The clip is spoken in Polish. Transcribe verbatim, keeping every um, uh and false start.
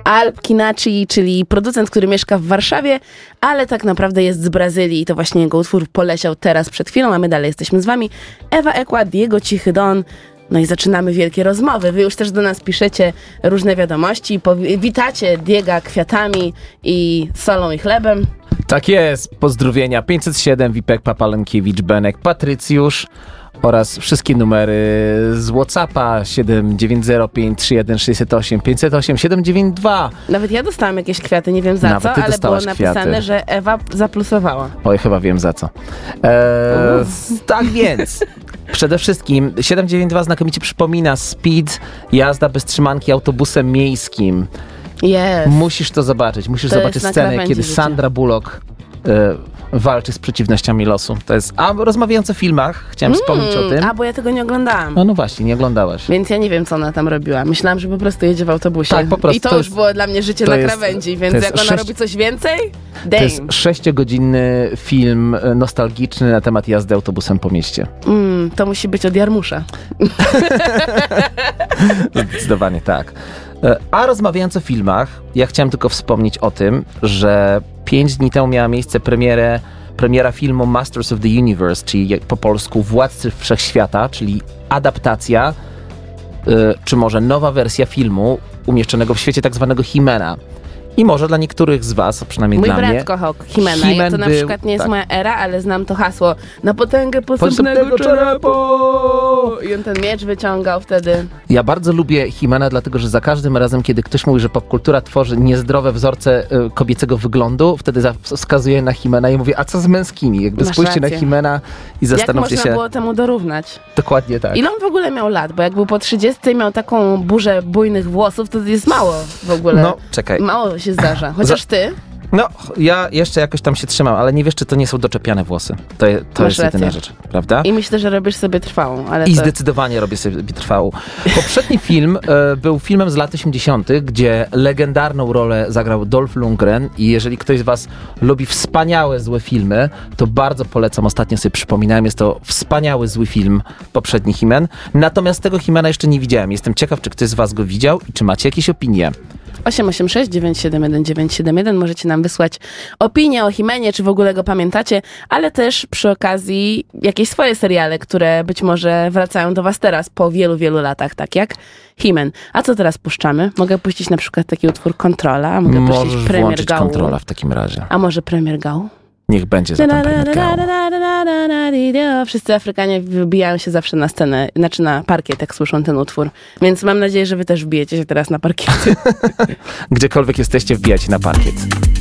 Alp Kinachi, czyli producent, który mieszka w Warszawie, ale tak naprawdę jest z Brazylii. To właśnie jego utwór poleciał teraz przed chwilą, a my dalej jesteśmy z wami. Ewa Ekła, Diego Cichy Don. No i zaczynamy wielkie rozmowy. Wy już też do nas piszecie różne wiadomości. Powi- witacie Diega kwiatami i solą i chlebem. Tak jest. Pozdrowienia. pięćset siedem, Wipek, Papalenkiewicz, Benek, Patrycjusz oraz wszystkie numery z WhatsAppa siedem dziewięć zero pięć trzy jeden sześć zero osiem pięć zero osiem siedem dziewięć dwa. Nawet ja dostałam jakieś kwiaty, nie wiem za Nawet co, ty ale było dostałaś napisane, kwiaty. że Ewa zaplusowała. Oj, chyba wiem za co. Eee, tak więc, przede wszystkim siedem dziewięć dwa znakomicie przypomina speed, jazda bez trzymanki autobusem miejskim. Jest. Musisz to zobaczyć. Musisz To zobaczyć jest na scenę, krawędzi kiedy życia. Sandra Bullock e, walczy z przeciwnościami losu. To jest, a rozmawiając o filmach, chciałem wspomnieć o tym. A, bo ja tego nie oglądałam. No, no właśnie, nie oglądałaś. Więc ja nie wiem, co ona tam robiła. Myślałam, że po prostu jedzie w autobusie. Tak, po prostu. I to, To już jest- było dla mnie życie to na jest- krawędzi, to więc jest jak ona sześć- robi coś więcej, To damn. jest sześciogodzinny film e, nostalgiczny na temat jazdy autobusem po mieście. Mm, to musi być od Jarmusza. Zdecydowanie tak. E, A rozmawiając o filmach, ja chciałem tylko wspomnieć o tym, że pięć dni temu miała miejsce premierę, premiera filmu Masters of the Universe, czyli jak po polsku Władcy Wszechświata, czyli adaptacja, e, czy może nowa wersja filmu umieszczonego w świecie tak zwanego He-Mana. I może dla niektórych z was, a przynajmniej Mój dla brat mnie, kochał Himena. Ja He-Man to na był- przykład nie jest tak. moja era, ale znam to hasło. Na potęgę posępnego Posępnego czerepu! I on ten miecz wyciągał wtedy. Ja bardzo lubię He-Mana, dlatego że za każdym razem, kiedy ktoś mówi, że popkultura tworzy niezdrowe wzorce y, kobiecego wyglądu, wtedy za- wskazuję na He-Mana i mówię, a co z męskimi? Jakby Masz spójrzcie rację. na He-Mana i Jak zastanówcie można się. było temu dorównać? Dokładnie tak. Ile on w ogóle miał lat? Bo jak był po trzydziestce i miał taką burzę bujnych włosów, to jest mało w ogóle. No, czekaj. Mało się zdarza. Chociaż ty. No, ja jeszcze jakoś tam się trzymam, ale nie wiesz, czy to nie są doczepiane włosy. To, je- to Masz jest jedyna rację. rzecz, prawda? I myślę, że robisz sobie trwałą, ale I to... zdecydowanie robię sobie trwałą. Poprzedni film e, był filmem z lat osiemdziesiątych, gdzie legendarną rolę zagrał Dolph Lundgren i jeżeli ktoś z was lubi wspaniałe, złe filmy, to bardzo polecam. Ostatnio sobie przypominałem, jest to wspaniały, zły film, poprzedni He-Man. Natomiast tego He-Mana jeszcze nie widziałem. Jestem ciekaw, czy ktoś z was go widział i czy macie jakieś opinie. osiem osiem sześć dziewięć siedem jeden dziewięć siedem jeden. Możecie nam wysłać opinię o Himenie, czy w ogóle go pamiętacie, ale też przy okazji jakieś swoje seriale, które być może wracają do was teraz po wielu, wielu latach, tak jak He-Man. A co teraz puszczamy? Mogę puścić na przykład taki utwór Kontrola, a mogę puścić Możesz Premier włączyć Gału. Kontrola w takim razie. A może Premier Gału? Niech będzie za tam Premier Gału. Wszyscy Afrykanie wybijają się zawsze na scenę, znaczy na parkiet, jak słyszą ten utwór. Więc mam nadzieję, że wy też wbijecie się teraz na parkiety. Gdziekolwiek jesteście, wbijajcie na parkiet.